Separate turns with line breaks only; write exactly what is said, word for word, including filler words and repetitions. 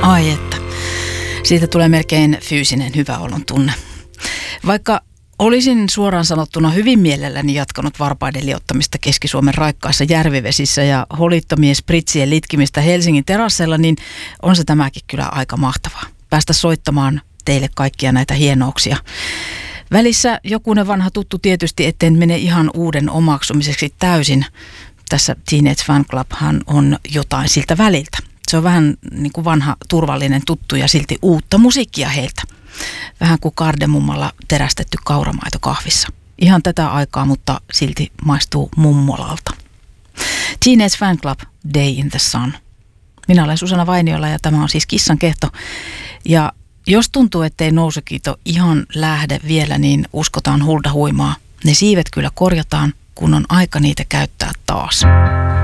Ai että. Siitä tulee melkein fyysinen hyvä olon tunne. Vaikka olisin suoraan sanottuna hyvin mielelläni jatkanut varpaiden liottamista Keski-Suomen raikkaissa järvivesissä ja holittomien spritsien litkimistä Helsingin terassella, niin on se tämäkin kyllä aika mahtavaa. Päästä soittamaan teille kaikkia näitä hienouksia. Välissä jokunen vanha tuttu tietysti, etten mene ihan uuden omaksumiseksi täysin. Tässä Teenage Fanclubhan on jotain siltä väliltä. Se on vähän niin kuin vanha turvallinen tuttu ja silti uutta musiikkia heiltä. Vähän kuin kardemummalla terästetty kauramaito kahvissa. Ihan tätä aikaa, mutta silti maistuu mummolalta. Teenage Fanclub, Day in the Sun. Minä olen Susanna Vainiola ja tämä on siis Kissan kehto. Ja jos tuntuu, ettei nousukiito ihan lähde vielä, niin uskotaan hulda huimaa. Ne siivet kyllä korjataan, kun on aika niitä käyttää taas.